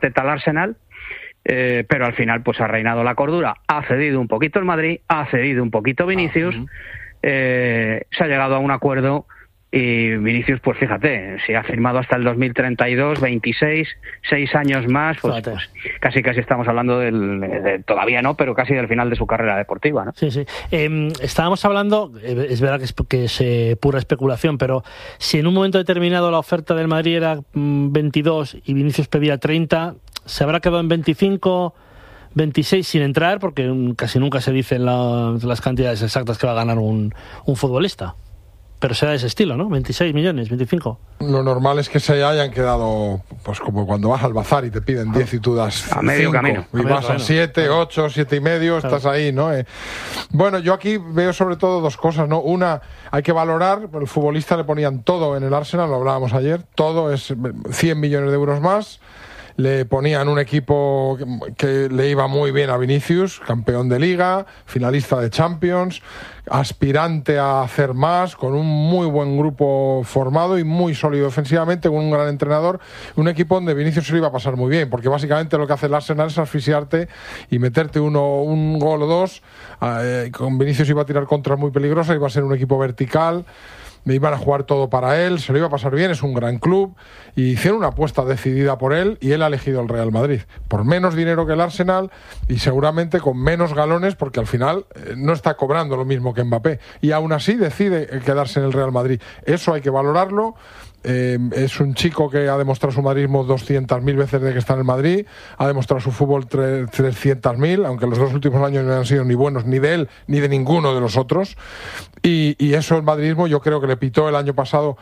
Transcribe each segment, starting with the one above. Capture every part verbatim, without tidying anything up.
teta al Arsenal, eh, pero al final pues ha reinado la cordura, ha cedido un poquito el Madrid, ha cedido un poquito Vinicius, uh-huh. eh, se ha llegado a un acuerdo. Y Vinicius, pues fíjate, si ha firmado hasta el dos mil treinta y dos, veintiséis, seis años más, pues, pues casi casi estamos hablando del, de, todavía no, pero casi del final de su carrera deportiva, ¿no? Sí, sí. Eh, estábamos hablando, es verdad que es, que es eh, pura especulación, pero si en un momento determinado la oferta del Madrid era mm, veintidós y Vinicius pedía treinta, ¿se habrá quedado en veinticinco, veintiséis sin entrar? Porque casi nunca se dicen la, las cantidades exactas que va a ganar un, un futbolista. Pero será de ese estilo, ¿no? veintiséis millones, veinticinco. Lo normal es que se hayan quedado, pues como cuando vas al bazar y te piden diez y tú das a medio cinco, camino. Y a vas a siete, ocho, siete y medio, claro. Estás ahí, ¿no? Eh, bueno, yo aquí veo sobre todo dos cosas, ¿no? Una, hay que valorar, el futbolista le ponían todo en el Arsenal, lo hablábamos ayer, todo es cien millones de euros más. Le ponían un equipo que le iba muy bien a Vinicius, campeón de Liga, finalista de Champions, aspirante a hacer más, con un muy buen grupo formado y muy sólido ofensivamente, con un gran entrenador, un equipo donde Vinicius se lo iba a pasar muy bien, porque básicamente lo que hace el Arsenal es asfixiarte y meterte uno, un gol o dos. Eh, con Vinicius iba a tirar contras muy peligrosas, iba a ser un equipo vertical. Me iban a jugar todo para él, se lo iba a pasar bien, es un gran club, y hicieron una apuesta decidida por él y él ha elegido el Real Madrid, por menos dinero que el Arsenal y seguramente con menos galones, porque al final eh, no está cobrando lo mismo que Mbappé, y aún así decide quedarse en el Real Madrid. Eso hay que valorarlo. Eh, es un chico que ha demostrado su madridismo doscientas mil veces desde que está en el Madrid, ha demostrado su fútbol trescientas mil, aunque los dos últimos años no han sido ni buenos ni de él ni de ninguno de los otros, y, y eso el madridismo yo creo que le pitó el año pasado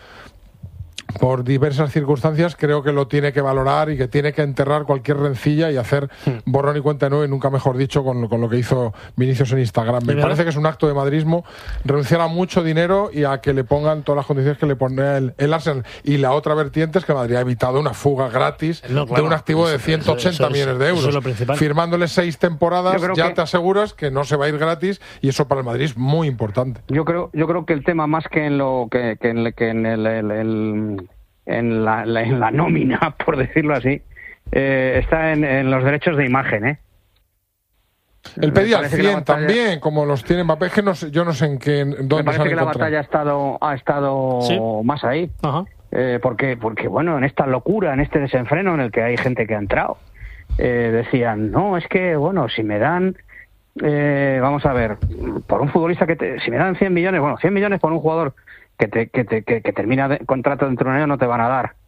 por diversas circunstancias, creo que lo tiene que valorar y que tiene que enterrar cualquier rencilla y hacer borrón y cuenta nueva, y nunca mejor dicho, con, con lo que hizo Vinicius en Instagram. Me parece que es un acto de madridismo renunciar a mucho dinero y a que le pongan todas las condiciones que le pone el, el Arsenal. Y la otra vertiente es que Madrid ha evitado una fuga gratis no, claro, de un activo de ciento ochenta eso, eso, millones de euros. Eso es firmándole seis temporadas ya que... te aseguras que no se va a ir gratis, y eso para el Madrid es muy importante. Yo creo, yo creo que el tema más que en lo que, que en, que en el, el, el En la, la, en la nómina, por decirlo así, eh, está en, en los derechos de imagen, ¿eh? El pedía cien batalla... también, como los tiene Mbappé, que no sé, yo no sé en qué, en dónde. Me parece que la batalla ha estado, ha estado ¿sí? más ahí, uh-huh. eh, porque, porque bueno, en esta locura, en este desenfreno en el que hay gente que ha entrado, eh, decían, no, es que bueno, si me dan, eh, vamos a ver, por un futbolista que te, si me dan cien millones, bueno, cien millones por un jugador que te, que, te, que, que termina de contrato dentro de un año no te van a dar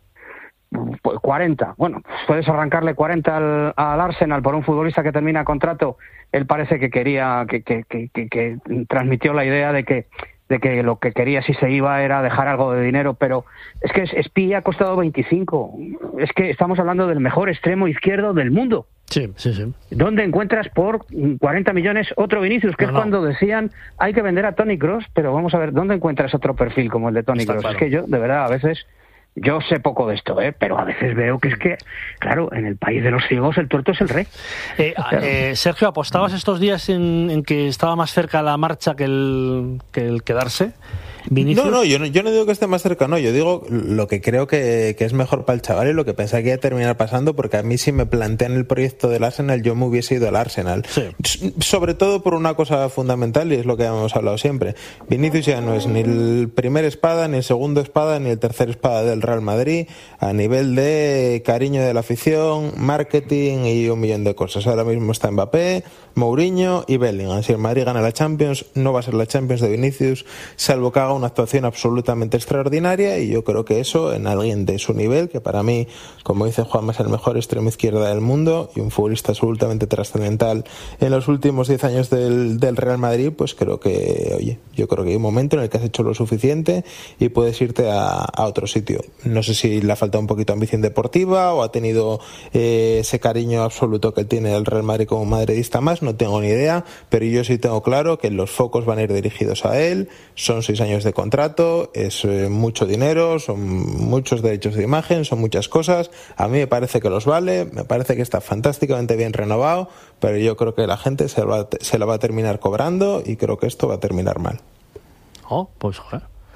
cuarenta. Bueno, puedes arrancarle cuarenta al, al Arsenal por un futbolista que termina contrato. Él parece que quería, que, que, que, que, que transmitió la idea de que de que lo que quería si se iba era dejar algo de dinero, pero es que Spi ha costado veinticinco. Es que estamos hablando del mejor extremo izquierdo del mundo. Sí, sí, sí. ¿Dónde encuentras por cuarenta millones otro Vinicius? Que no, es no. cuando decían hay que vender a Toni Kroos, pero vamos a ver, ¿dónde encuentras otro perfil como el de Toni Kroos? Claro. Es que yo, de verdad, a veces... Yo sé poco de esto, ¿eh? Pero a veces veo que es que, claro, en el país de los ciegos el tuerto es el rey. Eh, claro. eh, Sergio, ¿apostabas estos días en, en que estaba más cerca la marcha que el, que el quedarse? ¿Vinicius? No, no, yo no, yo no digo que esté más cerca, no, yo digo lo que creo que, que es mejor para el chaval y lo que pensaba que iba a terminar pasando, porque a mí si me plantean el proyecto del Arsenal, yo me hubiese ido al Arsenal. Sí. Sobre todo por una cosa fundamental, y es lo que hemos hablado siempre. Vinicius ya no es ni el primer espada, ni el segundo espada, ni el tercer espada del Real Madrid, a nivel de cariño de la afición, marketing y un millón de cosas. Ahora mismo está Mbappé, Mourinho y Bellingham. Si el Madrid gana la Champions, no va a ser la Champions de Vinicius, salvo que haga una actuación absolutamente extraordinaria, y yo creo que eso en alguien de su nivel, que para mí, como dice Juanma, es el mejor extremo izquierda del mundo y un futbolista absolutamente trascendental en los últimos diez años del, del Real Madrid, pues creo que, oye, yo creo que hay un momento en el que has hecho lo suficiente y puedes irte a, a otro sitio. No sé si le ha faltado un poquito de ambición deportiva o ha tenido eh, ese cariño absoluto que él tiene el Real Madrid como madridista más, no tengo ni idea, pero yo sí tengo claro que los focos van a ir dirigidos a él. Son seis años de contrato, es eh, mucho dinero, son muchos derechos de imagen, son muchas cosas. A mí me parece que los vale, me parece que está fantásticamente bien renovado, pero yo creo que la gente se la, se la va a terminar cobrando y creo que esto va a terminar mal. Oh, pues joder.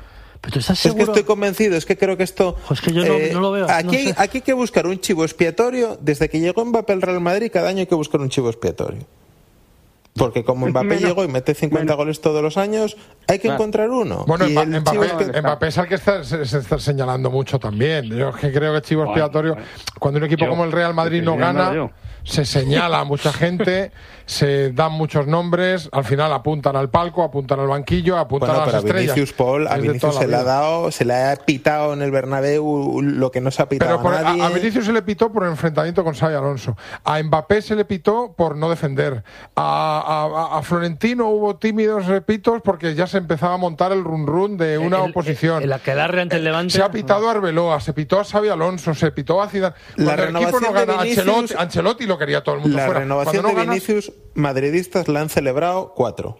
¿Pero tú estás seguro? Es que estoy convencido, es que creo que esto... Pues que yo no, eh, no lo veo. Aquí, no sé. aquí hay que buscar un chivo expiatorio. Desde que llegó Mbappé al Real Madrid, cada año hay que buscar un chivo expiatorio. Porque como Mbappé menos, llegó y mete cincuenta menos. goles todos los años, hay que ah. encontrar uno. Bueno, y Mbappé, Mbappé, Mbappé es el que está, se, se está señalando mucho también. Yo es que creo que chivo expiatorio, bueno, cuando un equipo yo, como el Real Madrid no gana, se señala a mucha gente, se dan muchos nombres, al final apuntan al palco, apuntan al banquillo, apuntan bueno, a las estrellas. Vinicius Paul, a Vinicius se le ha dado, se le ha pitado en el Bernabéu lo que no se ha pitado pero por, a nadie. A, a Vinicius se le pitó por el enfrentamiento con Xabi Alonso. A Mbappé se le pitó por no defender. A, a, a Florentino hubo tímidos pitos porque ya se empezaba a montar el run run de una el, oposición. El, el aquelarre ante el Levante. Se ha pitado a Arbeloa, se pitó a Xabi Alonso, se pitó a Zidane. Cuando el equipo no gana, Vinicius, Ancelotti, Ancelotti lo quería todo el mundo la fuera. La renovación no de ganas, Vinicius, madridistas la han celebrado cuatro.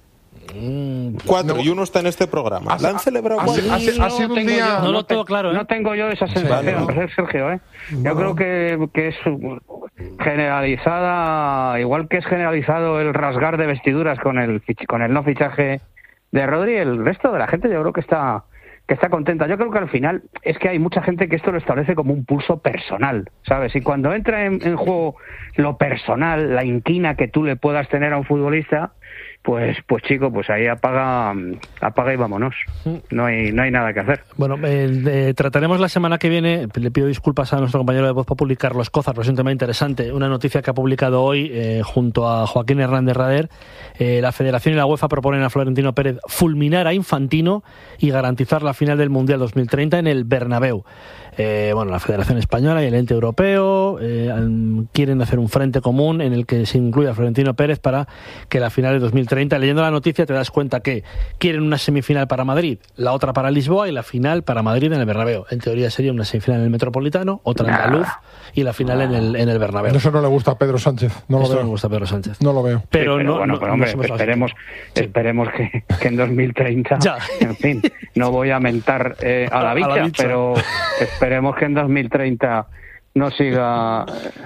Mm, cuatro, no, y uno está en este programa. Has, la han celebrado has, cuatro. has, has, has sido un día... Yo, no, no, lo tengo claro, ¿eh? No tengo yo esa sensación, sí, vale, Sergio, ¿eh? No. Yo creo que, que es generalizada, igual que es generalizado el rasgar de vestiduras con el, con el no fichaje de Rodri, el resto de la gente yo creo que está... que está contenta. Yo creo que al final es que hay mucha gente que esto lo establece como un pulso personal, ¿sabes? Y cuando entra en, en juego lo personal, la inquina que tú le puedas tener a un futbolista, pues pues chico, pues ahí apaga apaga y vámonos. No hay no hay nada que hacer. Bueno, eh, eh, trataremos la semana que viene, le pido disculpas a nuestro compañero de Voz Populi, Carlos Cozar, pero es un tema interesante, una noticia que ha publicado hoy eh, junto a Joaquín Hernández Rader. Eh, la Federación y la UEFA proponen a Florentino Pérez fulminar a Infantino y garantizar la final del Mundial dos mil treinta en el Bernabéu. Eh, bueno, la Federación Española y el ente europeo eh, quieren hacer un frente común en el que se incluya a Florentino Pérez para que la final de dos mil treinta, leyendo la noticia te das cuenta que quieren una semifinal para Madrid, la otra para Lisboa y la final para Madrid en el Bernabéu. En teoría sería una semifinal en el Metropolitano, otra en andaluz y la final en el, en el Bernabéu. Eso no le gusta a Pedro Sánchez. No lo Eso veo. no le gusta a Pedro Sánchez. No lo veo. Pero, sí, pero no, bueno, no, pero hombre, no esperemos, sí. esperemos que, que en dos mil treinta, ya. En fin, no voy a mentar eh, a, la bicha, a la bicha, pero esperemos que en dos mil treinta no siga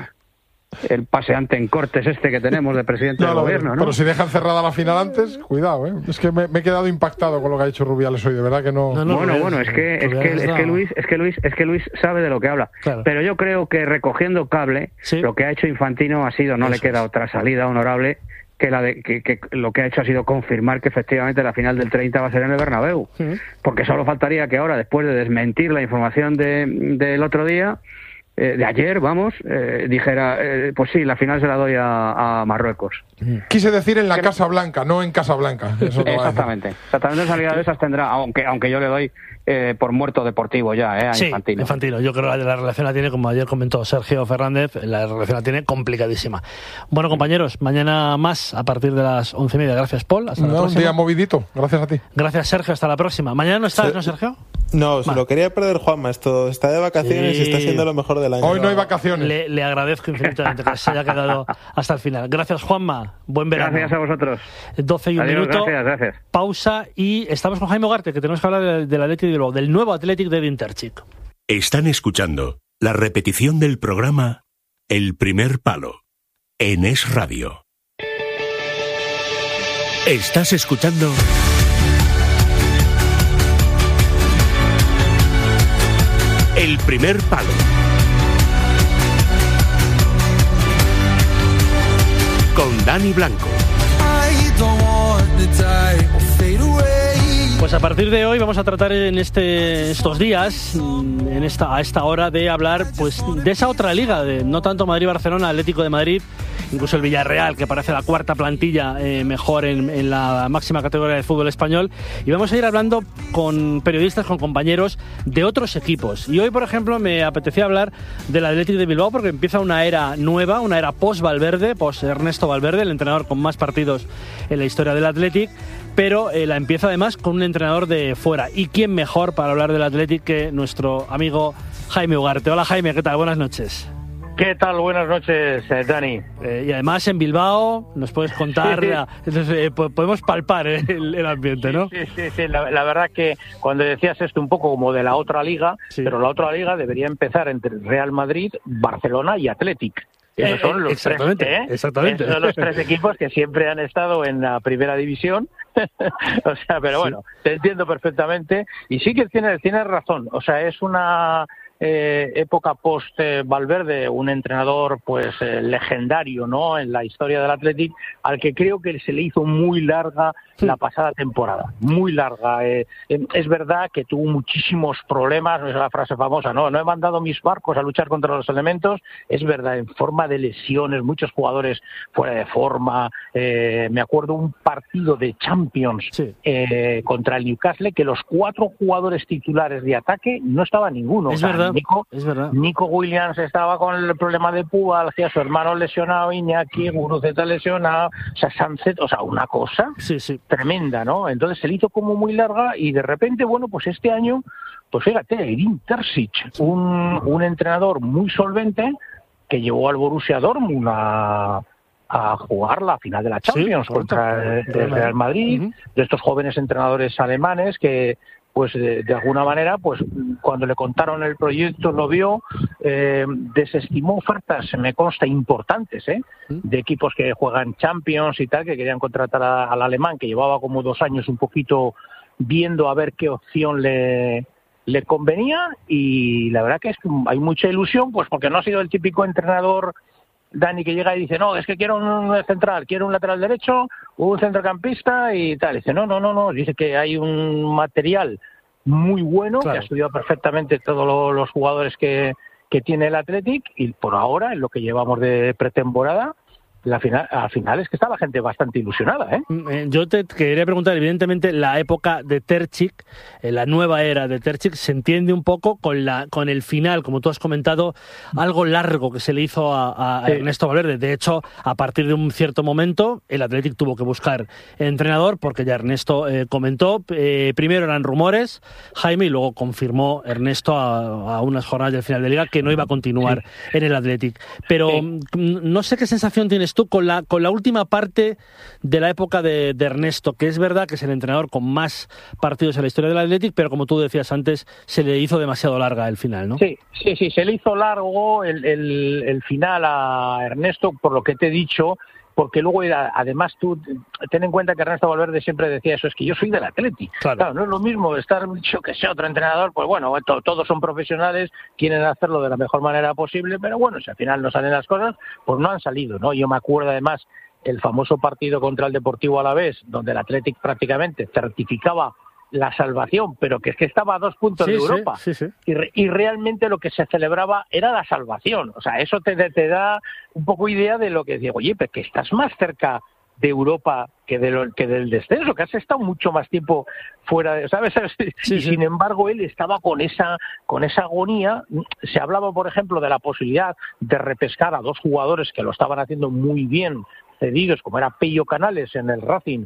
el paseante en cortes este que tenemos de presidente no, del gobierno, ¿no? Pero si dejan cerrada la final antes, cuidado, ¿eh? Es que me, me he quedado impactado con lo que ha dicho Rubiales hoy, de verdad que no... no, no bueno, bueno, es que, es que, es que Luis, es que Luis, es que Luis sabe de lo que habla. Claro. Pero yo creo que recogiendo cable, sí. Lo que ha hecho Infantino ha sido, no Eso le queda es. otra salida honorable que, la de, que, que lo que ha hecho ha sido confirmar que efectivamente la final del treinta va a ser en el Bernabéu. Sí. Porque solo faltaría que ahora, después de desmentir la información de, del otro día, eh, de ayer, vamos, eh, dijera, eh, pues sí, la final se la doy a, a Marruecos. Quise decir en la Casa Blanca, no en Casablanca. Eso no exactamente, exactamente, en salida de esas tendrá, aunque aunque yo le doy eh, por muerto deportivo ya, eh, a sí, Infantino. Infantino. Yo creo que la relación la tiene, como ayer comentó Sergio Fernández, la relación la tiene complicadísima. Bueno, compañeros, mañana más a partir de las once y media. Gracias, Paul. Hasta no, la próxima. Un día movidito. Gracias a ti. Gracias, Sergio. Hasta la próxima. Mañana no estás, sí. ¿no, Sergio? No, se lo quería perder Juanma. Esto está de vacaciones sí. y está siendo lo mejor del año. Hoy no hay vacaciones. Le, le agradezco infinitamente que se haya quedado hasta el final. Gracias, Juanma. Buen verano. Gracias a vosotros. doce y un Adiós, minuto. Gracias, gracias. Pausa y estamos con Jaime Ugarte, que tenemos que hablar del, del Athletic de Bilbao, del nuevo Athletic de Dinterchik. Están escuchando la repetición del programa El Primer Palo en Es Radio. Estás escuchando El Primer Palo. Con Dani Blanco. Pues a partir de hoy vamos a tratar en este estos días, en esta a esta hora, de hablar pues de esa otra liga, de no tanto Madrid-Barcelona, Atlético de Madrid, incluso el Villarreal, que parece la cuarta plantilla eh, mejor en, en la máxima categoría del fútbol español. Y vamos a ir hablando con periodistas, con compañeros de otros equipos. Y hoy, por ejemplo, me apetecía hablar del Athletic de Bilbao porque empieza una era nueva, una era post-Valverde, post-Ernesto Valverde, el entrenador con más partidos en la historia del Athletic. Pero eh, la empieza además con un entrenador de fuera. ¿Y quién mejor para hablar del Athletic que nuestro amigo Jaime Ugarte? Hola, Jaime, ¿qué tal? Buenas noches. ¿Qué tal? Buenas noches, eh, Dani. Eh, y además en Bilbao nos puedes contar, sí. la, entonces, eh, podemos palpar eh, el, el ambiente, ¿no? Sí, sí, sí. La, la verdad que cuando decías esto un poco como de la otra liga, sí. Pero la otra liga debería empezar entre Real Madrid, Barcelona y Athletic. Esos Eh, son los exactamente, tres, ¿eh? exactamente. Esos son los tres equipos que siempre han estado en la primera división O sea, pero bueno, sí. Te entiendo perfectamente. Y sí que tienes, tienes razón. O sea, es una eh, época post-Valverde, un entrenador pues eh, legendario, ¿no?, en la historia del Athletic, al que creo que se le hizo muy larga la pasada temporada. Muy larga. Eh, es verdad que tuvo muchísimos problemas, es la frase famosa, ¿no? No he mandado mis barcos a luchar contra los elementos. Es verdad, en forma de lesiones, muchos jugadores fuera de forma. Eh, me acuerdo un partido de Champions sí. eh, contra el Newcastle que los cuatro jugadores titulares de ataque no estaba ninguno. Es o sea, verdad, Nico, es verdad. Nico Williams estaba con el problema de pubalgia, su hermano lesionado, Iñaki, Guruceta lesionado, o sea, Sánchez, o sea, una cosa sí, sí. tremenda, ¿no? Entonces se le hizo como muy larga y de repente, bueno, pues este año, pues fíjate, Edin Terzic, un, un entrenador muy solvente que llevó al Borussia Dortmund a, a jugar la final de la Champions sí, contra el, el Real Madrid, uh-huh. de estos jóvenes entrenadores alemanes que pues de, de alguna manera, pues cuando le contaron el proyecto lo vio, eh, desestimó ofertas, me consta, importantes, ¿eh? de equipos que juegan Champions y tal, que querían contratar a, al alemán, que llevaba como dos años un poquito viendo a ver qué opción le, le convenía, y la verdad que es, hay mucha ilusión, pues porque no ha sido el típico entrenador, Dani, que llega y dice, no, es que quiero un central, quiero un lateral derecho, un centrocampista y tal. Dice, no, no, no, no. Dice que hay un material muy bueno, claro, que ha estudiado perfectamente todos lo, los jugadores que, que tiene el Athletic, y por ahora, en lo que llevamos de pretemporada, la final, al final es que está la gente bastante ilusionada, ¿eh? Yo te quería preguntar, evidentemente la época de Terzic, la nueva era de Terzic, se entiende un poco con la con el final, como tú has comentado, algo largo que se le hizo a, a sí. Ernesto Valverde. De hecho, a partir de un cierto momento, el Athletic tuvo que buscar entrenador, porque ya Ernesto eh, comentó, eh, primero eran rumores, Jaime, y luego confirmó Ernesto a, a unas jornadas del final de Liga que no iba a continuar sí. en el Athletic. Pero sí. no sé qué sensación tienes tú con la con la última parte de la época de, de Ernesto, que es verdad que es el entrenador con más partidos en la historia del Athletic, pero como tú decías antes, se le hizo demasiado larga el final, ¿no? Sí, sí, sí, se le hizo largo el, el, el final a Ernesto, por lo que te he dicho, porque luego era, además tú ten en cuenta que Ernesto Valverde siempre decía eso, es que yo soy del Athletic. Claro, claro, no es lo mismo estar, yo que sé, otro entrenador, pues bueno, to, todos son profesionales, quieren hacerlo de la mejor manera posible, pero bueno, si al final no salen las cosas, pues no han salido, ¿no? Yo me acuerdo además el famoso partido contra el Deportivo Alavés, donde el Athletic prácticamente certificaba la salvación, pero que es que estaba a dos puntos sí, de Europa, sí, sí, sí. Y, re, y realmente lo que se celebraba era la salvación. O sea, eso te, te da un poco idea de lo que digo, oye, pero que estás más cerca de Europa que, de lo, que del descenso, que has estado mucho más tiempo fuera de, ¿sabes? Sí, y sí. Sin embargo, él estaba con esa, con esa agonía. Se hablaba, por ejemplo, de la posibilidad de repescar a dos jugadores que lo estaban haciendo muy bien cedidos, como era Pello Canales en el Racing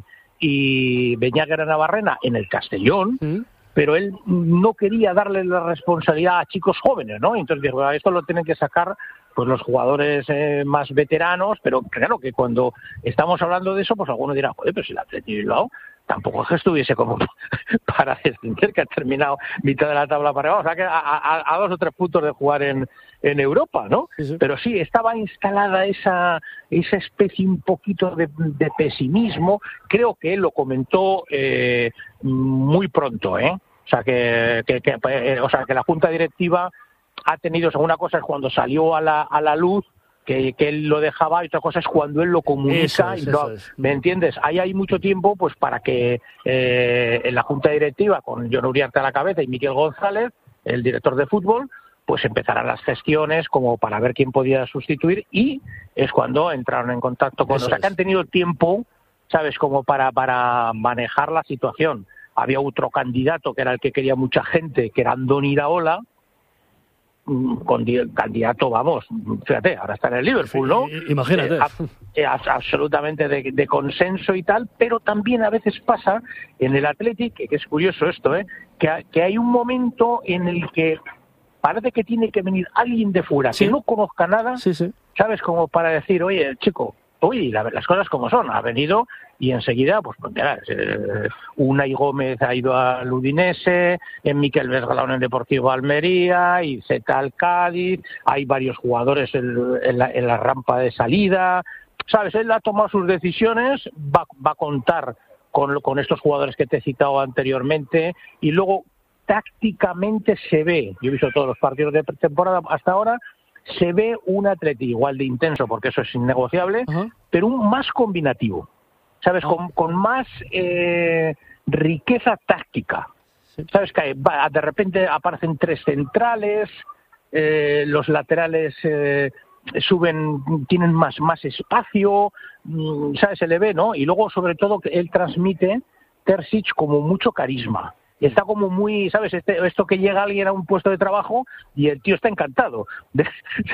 y Beñaguer Navarrena en el Castellón, ¿Mm? Pero él no quería darle la responsabilidad a chicos jóvenes, ¿no? Entonces dijo, esto lo tienen que sacar pues los jugadores eh, más veteranos, pero claro que cuando estamos hablando de eso, pues alguno dirá, joder, pero si el Athletic Bilbao tampoco es que estuviese como para descender, que ha terminado mitad de la tabla para abajo, o sea que a, a, a dos o tres puntos de jugar en, en Europa, ¿no? Sí, sí. Pero sí, estaba instalada esa, esa especie un poquito de, de pesimismo. Creo que él lo comentó eh, muy pronto, ¿eh? O sea que, que, que eh, o sea que la junta directiva ha tenido, o sea, una cosa es cuando salió a la, a la luz, que, que él lo dejaba, y otra cosa es cuando él lo comunica. Eso es, y lo, es. ¿Me entiendes? Ahí hay mucho tiempo pues para que eh, en la junta directiva, con Jon Uriarte a la cabeza y Miquel González, el director de fútbol, pues empezaran las gestiones como para ver quién podía sustituir, y es cuando entraron en contacto con... Eso o sea, es. Que han tenido tiempo, ¿sabes?, como para, para manejar la situación. Había otro candidato que era el que quería mucha gente, que era Andoni Iraola, con candidato, vamos, fíjate, ahora está en el Liverpool, ¿no? Sí, imagínate. Eh, eh, absolutamente de, de consenso y tal, pero también a veces pasa en el Athletic, que es curioso esto, ¿eh? que, que hay un momento en el que parece que tiene que venir alguien de fuera, sí. que no conozca nada, sí, sí. ¿sabes? Como para decir, oye, chico, oye, la, las cosas como son, ha venido y enseguida, pues, mira, eh, Unai Gómez ha ido al Udinese, en Miquel Vesgalao en el Deportivo Almería, y Zeta al Cádiz, hay varios jugadores en, en, la, en la rampa de salida, ¿sabes? Él ha tomado sus decisiones, va, va a contar con, con estos jugadores que te he citado anteriormente, y luego tácticamente se ve, yo he visto todos los partidos de temporada hasta ahora, se ve un Atleti igual de intenso, porque eso es innegociable, uh-huh. pero un más combinativo, ¿sabes? Uh-huh. Con, con más eh, riqueza táctica. Sí. ¿Sabes? Que va, de repente aparecen tres centrales, eh, los laterales eh, suben, tienen más, más espacio, ¿sabes? Se le ve, ¿no? Y luego, sobre todo, él transmite, Terzic, como mucho carisma. Está como muy, ¿sabes? Este, esto que llega alguien a un puesto de trabajo y el tío está encantado. De,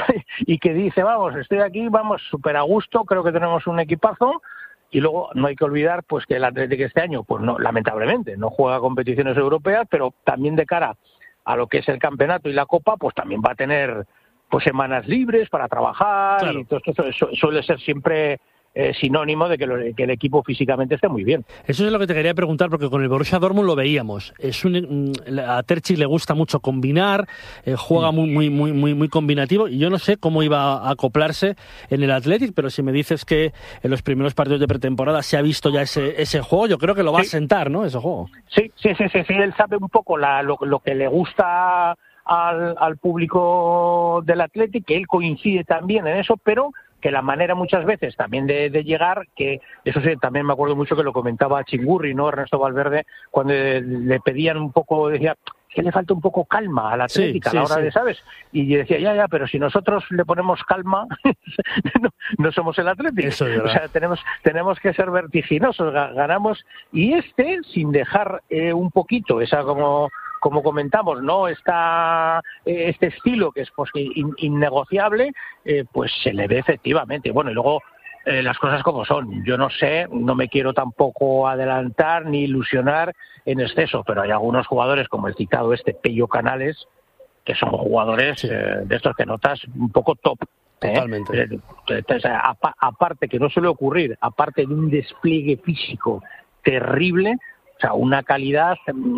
y que dice, vamos, estoy aquí, vamos, súper a gusto, creo que tenemos un equipazo. Y luego no hay que olvidar pues que el Atlético este año, pues no, lamentablemente, no juega competiciones europeas, pero también de cara a lo que es el campeonato y la Copa, pues también va a tener pues semanas libres para trabajar. Claro. Y todo esto su, suele ser siempre eh, sinónimo de que, lo, que el equipo físicamente esté muy bien. Eso es lo que te quería preguntar, porque con el Borussia Dortmund lo veíamos. Es un, a Terzic le gusta mucho combinar, eh, juega muy, muy, muy, muy, muy combinativo, y yo no sé cómo iba a acoplarse en el Athletic, pero si me dices que en los primeros partidos de pretemporada se ha visto ya ese, ese juego, yo creo que lo va sí. a sentar, ¿no? Ese juego. Sí, sí, sí, sí, sí. Él sabe un poco la, lo, lo que le gusta al, al público del Athletic, que él coincide también en eso, pero que la manera muchas veces también de, de llegar, que eso sí, también me acuerdo mucho que lo comentaba Chingurri, ¿no? Ernesto Valverde, cuando le pedían un poco, decía que le falta un poco calma a la Atlética sí, sí, a la hora sí. de, ¿sabes? Y yo decía, ya, ya, pero si nosotros le ponemos calma, no, no somos el Atlético. O sea, tenemos, tenemos que ser vertiginosos, ganamos. Y este, sin dejar eh, un poquito esa como... como comentamos, no está este estilo que es pues in, innegociable, eh, pues se le ve efectivamente. Bueno, y luego eh, las cosas como son. Yo no sé, no me quiero tampoco adelantar ni ilusionar en exceso, pero hay algunos jugadores como el citado este Pello Canales, que son jugadores sí. eh, de estos que notas un poco top. ¿eh? Totalmente. Eh, entonces, apa, aparte que no suele ocurrir, aparte de un despliegue físico terrible, o sea, una calidad,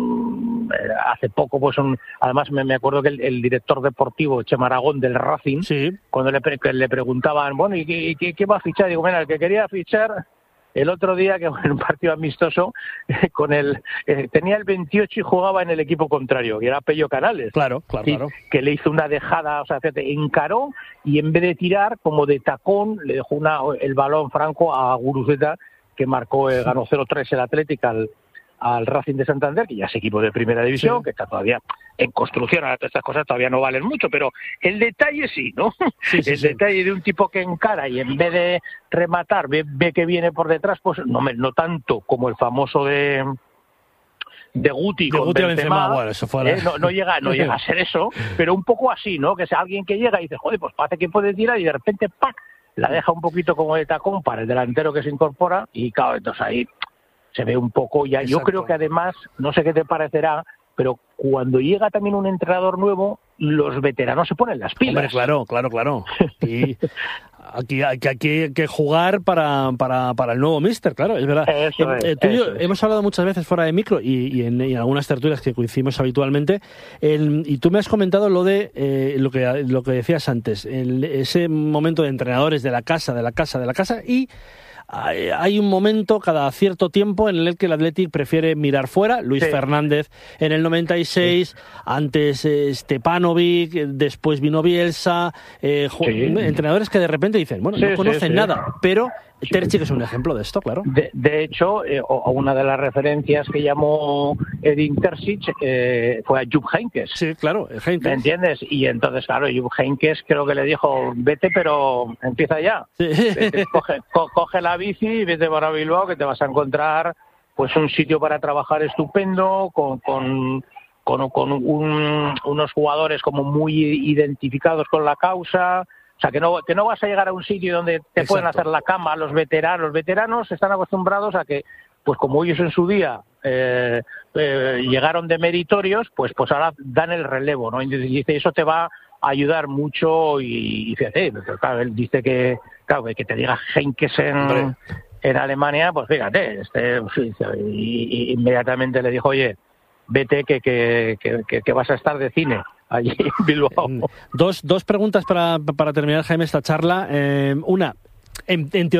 hace poco, pues un, además me, me acuerdo que el, el director deportivo, Chema Aragón, del Racing, sí. cuando le, le preguntaban, bueno, ¿y qué, qué, qué va a fichar? Digo, mira, el que quería fichar el otro día, que en un partido amistoso, eh, con el eh, tenía el veintiocho y jugaba en el equipo contrario, que era Pello Canales. Claro, claro, ¿sí? claro. Que le hizo una dejada, o sea, fíjate, encaró y en vez de tirar, como de tacón, le dejó una, el balón franco a Guruceta, que marcó, eh, ganó cero tres el Atlético al al Racing de Santander, que ya es equipo de primera división, sí. que está todavía en construcción, ahora estas cosas todavía no valen mucho, pero el detalle sí, ¿no? Sí, sí, el sí. detalle de un tipo que encara y en vez de rematar ve, ve que viene por detrás, pues no, no tanto como el famoso de de Guti de con Guti Benzema, Benzema, bueno, eso fue la... eh, no, no llega no llega a ser eso, pero un poco así, ¿no? Que es alguien que llega y dice, joder, pues parece que puede tirar y de repente ¡pac! La deja un poquito como de tacón para el delantero que se incorpora y claro, entonces ahí se ve un poco ya. Exacto. Yo creo que además, no sé qué te parecerá, pero cuando llega también un entrenador nuevo, los veteranos se ponen las pilas. Hombre, claro, claro, claro. Y aquí, aquí, aquí hay que jugar para, para, para el nuevo míster, claro, es verdad. Eso es, eh, tú y yo es. hemos hablado muchas veces fuera de micro y, y, en, y en algunas tertulias que coincidimos habitualmente, el, y tú me has comentado lo de eh, lo que lo que decías antes, el, ese momento de entrenadores de la casa, de la casa, de la casa, y hay un momento cada cierto tiempo en el que el Athletic prefiere mirar fuera. Luis sí. Fernández en el noventa y seis, sí. antes eh, Stepanovic, después vino Bielsa, eh, sí. entrenadores que de repente dicen, bueno, sí, no conocen sí, sí. nada, pero Terzic es un ejemplo de esto, claro. De, de hecho, eh, una de las referencias que llamó Edin Terzic eh, fue a Jupp Heynckes. Sí, claro, Heynckes. ¿Me entiendes? Y entonces, claro, Jupp Heynckes creo que le dijo, vete, pero empieza ya. Sí. Vete, coge, co, coge la bici y vete para Bilbao, que te vas a encontrar pues un sitio para trabajar estupendo, con... con con, con un, unos jugadores como muy identificados con la causa. O sea, que no, que no vas a llegar a un sitio donde te Exacto. pueden hacer la cama los veteranos. Los veteranos están acostumbrados a que, pues como ellos en su día eh, eh, llegaron de meritorios, pues pues ahora dan el relevo, ¿no? Y dice, eso te va a ayudar mucho y, y fíjate, claro, él dice que, claro, que te diga Heynckes en, en Alemania, pues fíjate, este, y, y inmediatamente le dijo, oye, vete que, que, que, que vas a estar de cine allí en Bilbao. Dos, dos preguntas para, para terminar, Jaime, esta charla. Eh, una, en, en teoría,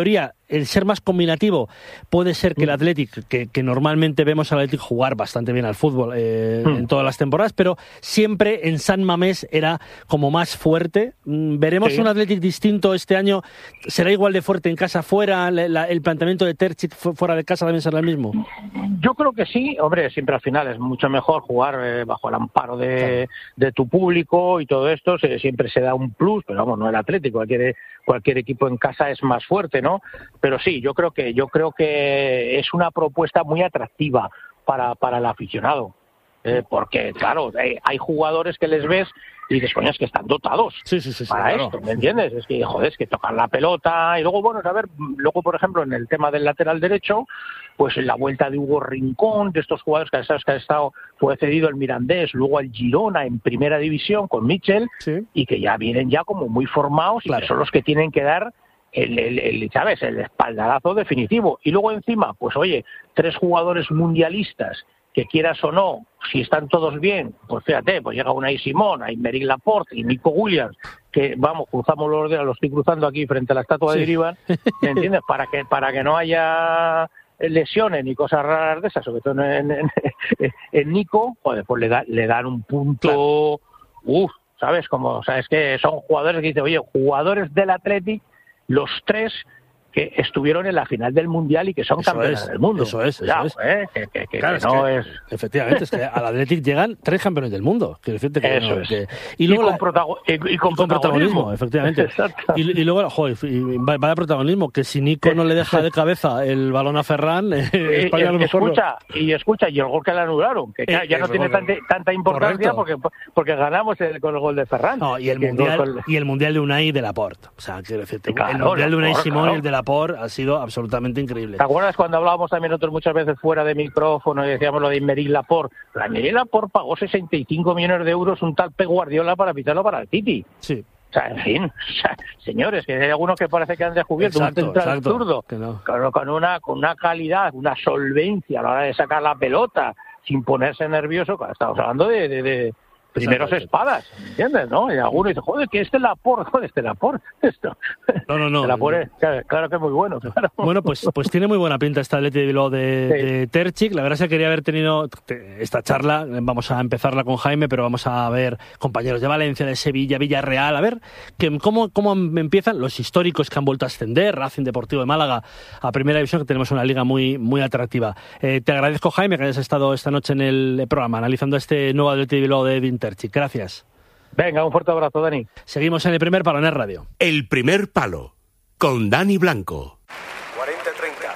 el ser más combinativo puede ser que el Athletic, que, que normalmente vemos al Athletic jugar bastante bien al fútbol eh, mm. en todas las temporadas, pero siempre en San Mamés era como más fuerte. ¿Veremos sí. un Athletic distinto este año? ¿Será igual de fuerte en casa fuera? La, la, ¿El planteamiento de Terzic fuera de casa también será el mismo? Yo creo que sí. Hombre, siempre al final es mucho mejor jugar eh, bajo el amparo de, claro. de tu público y todo esto. Se, siempre se da un plus, pero vamos, no el Athletic, cualquier, cualquier equipo en casa es más fuerte, ¿no? Pero sí, yo creo que yo creo que es una propuesta muy atractiva para, para el aficionado. Eh, porque, claro, hay, hay jugadores que les ves y dices, coño, es que están dotados sí, sí, sí, para sí, esto, claro. ¿me entiendes? Es que, joder, es que tocan la pelota y luego, bueno, a ver, luego, por ejemplo, en el tema del lateral derecho, pues en la vuelta de Hugo Rincón, de estos jugadores que sabes que ha estado, fue cedido el Mirandés, luego al Girona en primera división con Michel, sí. y que ya vienen ya como muy formados claro. y que son los que tienen que dar El, el, el, ¿sabes? El espaldarazo definitivo. Y luego encima, pues oye, tres jugadores mundialistas que quieras o no, si están todos bien, pues fíjate, pues llega Unai Simón, Aymeric Laporte y Nico Williams, que vamos, cruzamos los dedos, lo estoy cruzando aquí frente a la estatua sí. de Iribar, ¿me entiendes? Para que para que no haya lesiones ni cosas raras de esas, sobre todo en, en, en, en Nico, joder, pues le, da, le dan un punto, claro. uff, ¿sabes? Como, o sea, es que son jugadores que dicen, oye, jugadores del Athletic, los tres que estuvieron en la final del Mundial y que son eso campeones es, del mundo. Eso es, eso Cuidado, es. ¿eh? Que, que, que, claro, que no es, es... que, efectivamente, es que al Athletic llegan tres campeones del mundo. Quiero decirte que eso no, es. Que, y, luego y, con la, protago y, y, con y con protagonismo, protagonismo efectivamente. Y, y luego, joder, y vaya protagonismo, que si Nico no le deja de cabeza el balón a Ferran, eh, España a lo mejor escucha, no. y escucha, y el gol que le anularon, que eh, ya no tiene tanta, tanta importancia porque, porque ganamos el, con el gol de Ferran. No, y el, mundial, con... y el mundial de Unai y de Laporte. O sea, quiero decirte, claro, el mundial de Unai Simón claro. y el de Laporte ha sido absolutamente increíble. ¿Te acuerdas cuando hablábamos también nosotros muchas veces fuera de micrófono y decíamos lo de Aymeric Laporte? La Aymeric Laporte pagó sesenta y cinco millones de euros un tal Pep Guardiola para pitarlo para el City. Sí. O sea, en fin, o sea, señores, que hay algunos que parece que han descubierto exacto, un central zurdo no. con, con, una, con una calidad, una solvencia a la hora de sacar la pelota sin ponerse nervioso. Estamos hablando de... de, de primeros espadas, ¿entiendes? ¿No? Y alguno dice, joder, que este Laporte, joder, este Laporte, esto. No, no, no. Laporte, claro, claro que es muy bueno. Claro. Bueno, pues, pues tiene muy buena pinta esta Athletic de Bilbao de, sí. de Terzic. La verdad es que quería haber tenido esta charla, vamos a empezarla con Jaime, pero vamos a ver compañeros de Valencia, de Sevilla, Villarreal, a ver que, cómo, cómo empiezan los históricos que han vuelto a ascender, Racing Deportivo de Málaga a Primera División, que tenemos una liga muy, muy atractiva. Eh, te agradezco, Jaime, que hayas estado esta noche en el programa analizando este nuevo Athletic de Bilbao de Edwin Terzic. Gracias. Venga, un fuerte abrazo, Dani. Seguimos en El Primer Palo en el Radio. El Primer Palo, con Dani Blanco. cuarenta treinta.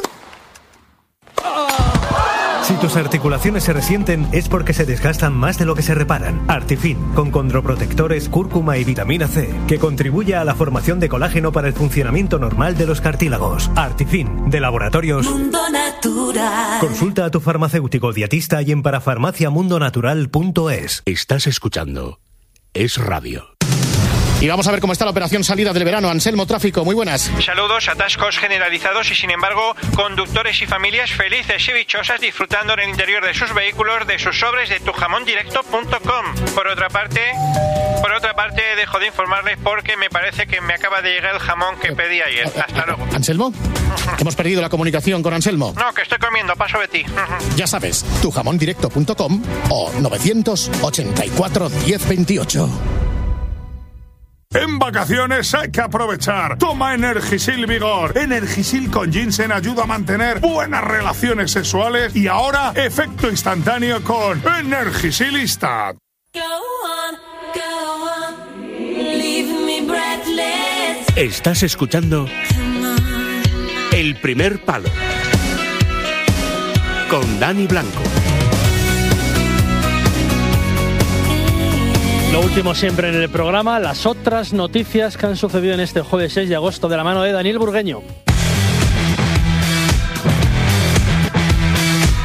Si tus articulaciones se resienten es porque se desgastan más de lo que se reparan. Artifin, con condroprotectores, cúrcuma y vitamina C, que contribuye a la formación de colágeno para el funcionamiento normal de los cartílagos. Artifin, de Laboratorios Mundo Natural. Consulta a tu farmacéutico dietista y en parafarmaciamundonatural punto es. Estás escuchando Es Radio. Y vamos a ver cómo está la operación salida del verano. Anselmo Tráfico, muy buenas. Saludos, atascos generalizados y sin embargo conductores y familias felices y dichosas disfrutando en el interior de sus vehículos de sus sobres de tu jamón directo punto com. Por otra parte, por otra parte dejo de informarles porque me parece que me acaba de llegar el jamón que pedí ayer. Hasta luego. ¿Anselmo? Hemos perdido la comunicación con Anselmo. No, que estoy comiendo, paso de ti. Ya sabes, tu jamón directo punto com o novecientos ochenta y cuatro diez veintiocho. En vacaciones hay que aprovechar. Toma Energisil Vigor. Energisil con ginseng ayuda a mantener buenas relaciones sexuales y ahora efecto instantáneo con Energisil Instant. Estás escuchando El Primer Palo con Dani Blanco. Lo último siempre en el programa, las otras noticias que han sucedido en este jueves seis de agosto de la mano de Daniel Burgueño.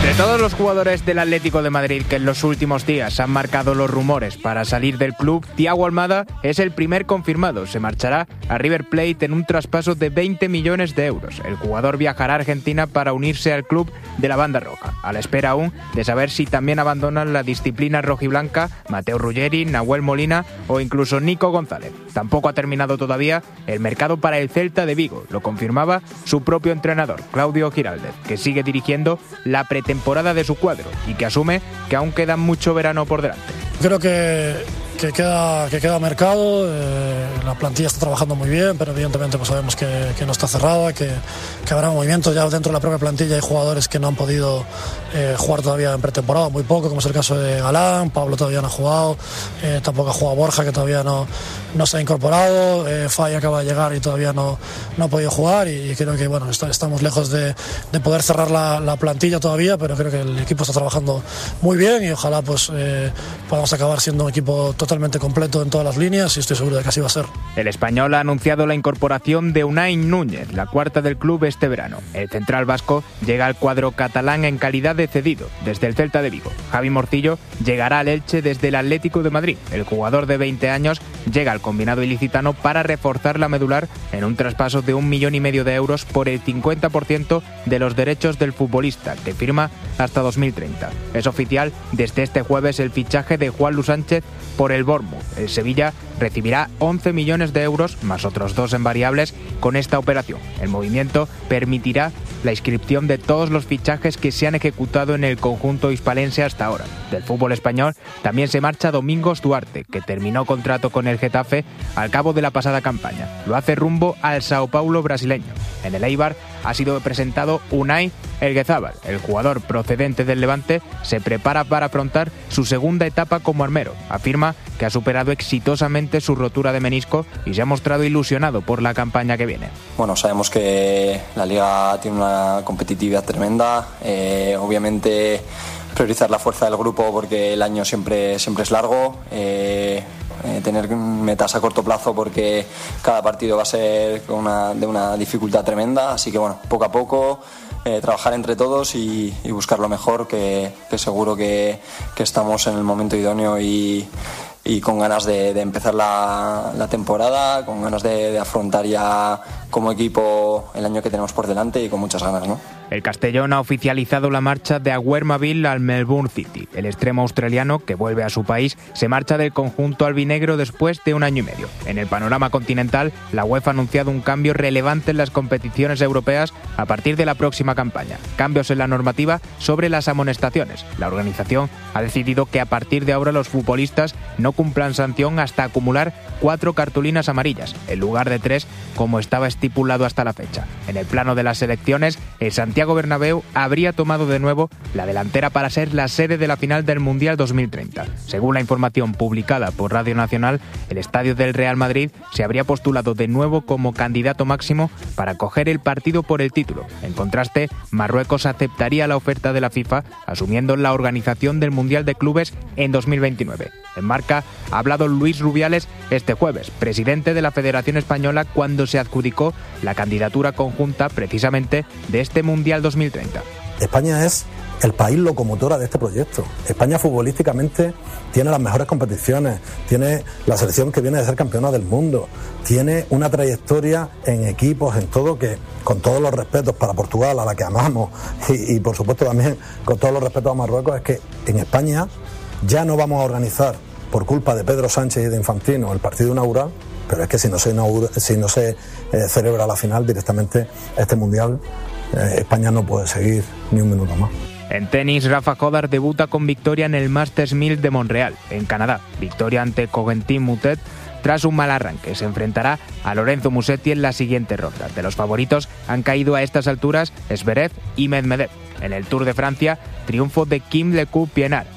De todos los jugadores del Atlético de Madrid que en los últimos días han marcado los rumores para salir del club, Thiago Almada es el primer confirmado. Se marchará a River Plate en un traspaso de veinte millones de euros. El jugador viajará a Argentina para unirse al club de la Banda Roja, a la espera aún de saber si también abandonan la disciplina rojiblanca Mateo Ruggeri, Nahuel Molina o incluso Nico González. Tampoco ha terminado todavía el mercado para el Celta de Vigo. Lo confirmaba su propio entrenador, Claudio Giraldez, que sigue dirigiendo la pretemporada de su cuadro y que asume que aún queda mucho verano por delante. Creo que, que, queda, que queda mercado, eh, la plantilla está trabajando muy bien, pero evidentemente pues sabemos que, que no está cerrada, que, que habrá movimientos ya dentro de la propia plantilla. Hay jugadores que no han podido eh, jugar todavía en pretemporada, muy poco, como es el caso de Galán. Pablo todavía no ha jugado, eh, tampoco ha jugado Borja, que todavía no, no se ha incorporado. eh, Fay acaba de llegar y todavía no, no ha podido jugar, y, y creo que bueno, está, estamos lejos de, de poder cerrar la, la plantilla todavía, pero creo que el equipo está trabajando muy bien y ojalá pues eh, podamos acabar siendo un equipo totalmente completo en todas las líneas, y estoy seguro de que así va a ser. El español ha anunciado la incorporación de Unai Núñez, la cuarta del club este verano. El central vasco llega al cuadro catalán en calidad de cedido desde el Celta de Vigo. Javi Morcillo llegará al Elche desde el Atlético de Madrid. El jugador de veinte años llega al combinado ilicitano para reforzar la medular en un traspaso de un millón y medio de euros por el cincuenta por ciento de los derechos del futbolista, que firma hasta dos mil treinta. Es oficial desde este jueves el fichaje de Juan Luis Sánchez por el Bournemouth. El Sevilla recibirá once millones de euros, más otros dos en variables, con esta operación. El movimiento permitirá la inscripción de todos los fichajes que se han ejecutado en el conjunto hispalense hasta ahora. Del fútbol español también se marcha Domingos Duarte, que terminó contrato con el Getafe al cabo de la pasada campaña. Lo hace rumbo al Sao Paulo brasileño. En el Eibar ha sido presentado Unai Elguezábal. El jugador procedente del Levante se prepara para afrontar su segunda etapa como armero. Afirma que ha superado exitosamente su rotura de menisco y se ha mostrado ilusionado por la campaña que viene. Bueno, sabemos que la Liga tiene una competitividad tremenda. Eh, obviamente priorizar la fuerza del grupo porque el año siempre, siempre es largo. Eh, Eh, tener metas a corto plazo porque cada partido va a ser una, de una dificultad tremenda, así que bueno, poco a poco eh, trabajar entre todos y, y buscar lo mejor, que, que seguro que, que estamos en el momento idóneo y, y con ganas de, de empezar la, la temporada, con ganas de, de afrontar ya como equipo el año que tenemos por delante y con muchas ganas, ¿no? El Castellón ha oficializado la marcha de Aguermaville al Melbourne City. El extremo australiano, que vuelve a su país, se marcha del conjunto albinegro después de un año y medio. En el panorama continental, la UEFA ha anunciado un cambio relevante en las competiciones europeas a partir de la próxima campaña. Cambios en la normativa sobre las amonestaciones. La organización ha decidido que a partir de ahora los futbolistas no cumplan sanción hasta acumular cuatro cartulinas amarillas, en lugar de tres, como estaba estipulado hasta la fecha. En el plano de las selecciones, el Santiago Santiago Bernabéu habría tomado de nuevo la delantera para ser la sede de la final del Mundial dos mil treinta. Según la información publicada por Radio Nacional, el estadio del Real Madrid se habría postulado de nuevo como candidato máximo para coger el partido por el título. En contraste, Marruecos aceptaría la oferta de la FIFA, asumiendo la organización del Mundial de Clubes en dos mil veintinueve. En Marca ha hablado Luis Rubiales este jueves, presidente de la Federación Española, cuando se adjudicó la candidatura conjunta precisamente de este Mundial dos mil treinta. España es el país locomotora de este proyecto. España futbolísticamente tiene las mejores competiciones, tiene la selección que viene de ser campeona del mundo, tiene una trayectoria en equipos, en todo, que con todos los respetos para Portugal, a la que amamos, y, y por supuesto también con todos los respetos a Marruecos, es que en España ya no vamos a organizar, por culpa de Pedro Sánchez y de Infantino, el partido inaugural, pero es que si no se, inaugura, si no se eh, celebra la final directamente, este Mundial, eh, España no puede seguir ni un minuto más. En tenis, Rafa Jodar debuta con victoria en el Masters mil de Montreal, en Canadá. Victoria ante Corentin Moutet tras un mal arranque. Se enfrentará a Lorenzo Musetti en la siguiente ronda. De los favoritos han caído a estas alturas Zverev y Medvedev. En el Tour de Francia, triunfo de Kim Le Coup Pienaar.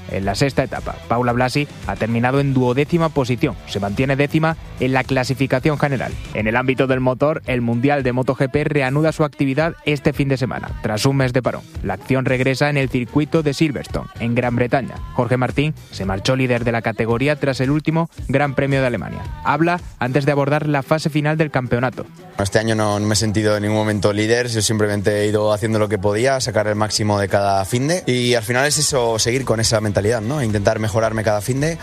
en la sexta etapa. Paula Blasi ha terminado en duodécima posición, se mantiene décima en la clasificación general. En el ámbito del motor, el Mundial de MotoGP reanuda su actividad este fin de semana, tras un mes de parón. La acción regresa en el circuito de Silverstone, en Gran Bretaña. Jorge Martín se marchó líder de la categoría tras el último Gran Premio de Alemania. Habla antes de abordar la fase final del campeonato. Este año no me he sentido en ningún momento líder, yo simplemente he ido haciendo lo que podía, sacar el máximo de cada finde y al final es eso, seguir con esa mentalidad, ¿no? Intentar mejorarme cada finde.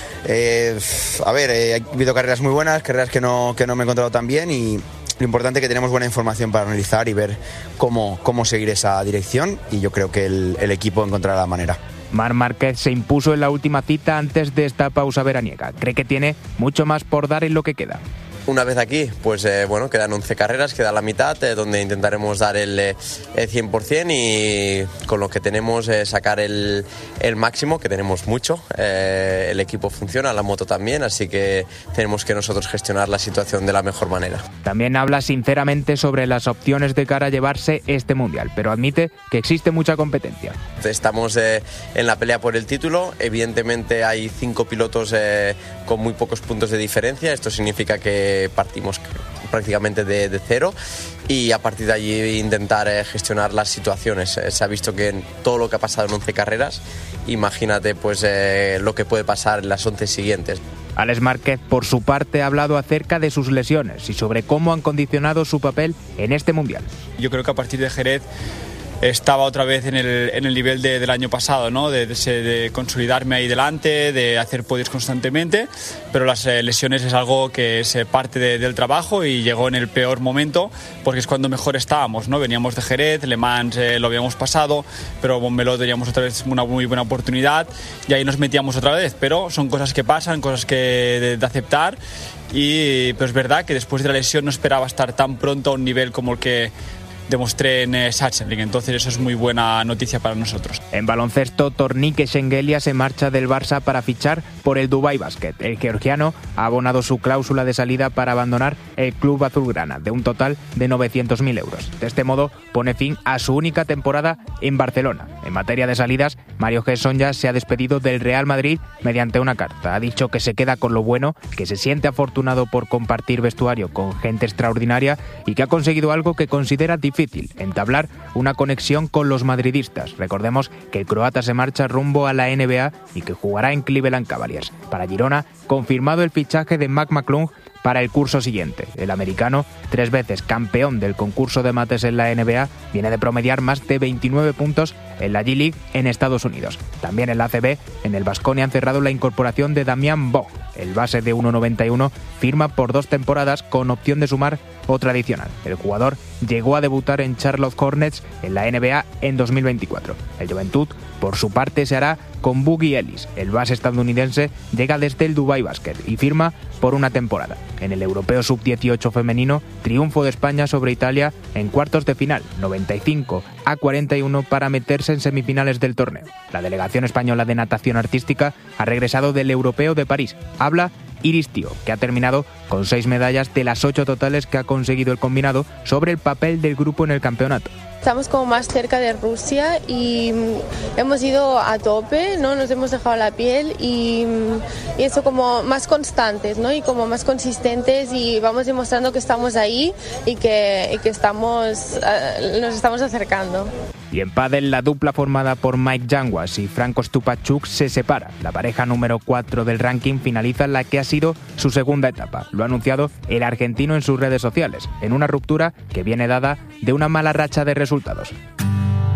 Eh, a ver, eh, ha habido carreras muy buenas, carreras que no, que no me he encontrado tan bien y lo importante es que tenemos buena información para analizar y ver cómo, cómo seguir esa dirección y yo creo que el, el equipo encontrará la manera. Marc Márquez se impuso en la última cita antes de esta pausa veraniega. Cree que tiene mucho más por dar en lo que queda. Una vez aquí, pues eh, bueno, quedan once carreras, queda la mitad, eh, donde intentaremos dar el, eh, el cien por ciento y con lo que tenemos eh, sacar el, el máximo, que tenemos mucho. Eh, el equipo funciona, la moto también, así que tenemos que nosotros gestionar la situación de la mejor manera. También habla sinceramente sobre las opciones de cara a llevarse este Mundial, pero admite que existe mucha competencia. Estamos eh, en la pelea por el título, evidentemente hay cinco pilotos eh, con muy pocos puntos de diferencia, esto significa que partimos prácticamente de, de cero y a partir de allí intentar eh, gestionar las situaciones. Eh, se ha visto que en todo lo que ha pasado en once carreras, imagínate pues eh, lo que puede pasar en las once siguientes. Alex Márquez, por su parte, ha hablado acerca de sus lesiones y sobre cómo han condicionado su papel en este Mundial. Yo creo que a partir de Jerez estaba otra vez en el, en el nivel de, del año pasado, ¿no? de, de, de consolidarme ahí delante, de hacer podios constantemente, pero las eh, lesiones es algo que es eh, parte de, del trabajo y llegó en el peor momento porque es cuando mejor estábamos, ¿no? Veníamos de Jerez, Le Mans eh, lo habíamos pasado, pero Montmeló teníamos otra vez una muy buena oportunidad y ahí nos metíamos otra vez, pero son cosas que pasan, cosas que de, de aceptar y pero es verdad que después de la lesión no esperaba estar tan pronto a un nivel como el que demostré en eh, Sachsenring, entonces eso es muy buena noticia para nosotros. En baloncesto, Tornike Shengelia se marcha del Barça para fichar por el Dubai Basket. El georgiano ha abonado su cláusula de salida para abandonar el club azulgrana, de un total de novecientos mil euros. De este modo, pone fin a su única temporada en Barcelona. En materia de salidas, Mario Gesson ya se ha despedido del Real Madrid mediante una carta. Ha dicho que se queda con lo bueno, que se siente afortunado por compartir vestuario con gente extraordinaria y que ha conseguido algo que considera difícil, entablar una conexión con los madridistas. Recordemos que el croata se marcha rumbo a la N B A y que jugará en Cleveland Cavaliers. Para Girona, confirmado el fichaje de Mac McClung para el curso siguiente. El americano, tres veces campeón del concurso de mates en la N B A, viene de promediar más de veintinueve puntos en la G-League en Estados Unidos. También en la A C B, en el Baskonia han cerrado la incorporación de Damián Bog. El base de uno noventa y uno firma por dos temporadas con opción de sumar otra adicional. El jugador llegó a debutar en Charlotte Hornets en la N B A en dos mil veinticuatro. El Juventud, por su parte, se hará con Boogie Ellis. El base estadounidense llega desde el Dubai Basket y firma por una temporada. En el Europeo sub dieciocho femenino, triunfo de España sobre Italia en cuartos de final, noventa y cinco a cuarenta y uno para meterse en semifinales del torneo. La delegación española de natación artística ha regresado del Europeo de París. Habla Iris Tío, que ha terminado con seis medallas de las ocho totales que ha conseguido el combinado sobre el papel del grupo en el campeonato. Estamos como más cerca de Rusia y hemos ido a tope, ¿no? Nos hemos dejado la piel y, y eso como más constantes, ¿no? Y como más consistentes y vamos demostrando que estamos ahí y que, y que estamos, uh, nos estamos acercando. Y en pádel, la dupla formada por Mike Yanguas y Franco Stupachuk se separa. La pareja número cuatro del ranking finaliza la que ha sido su segunda etapa. Lo ha anunciado el argentino en sus redes sociales, en una ruptura que viene dada de una mala racha de resultados.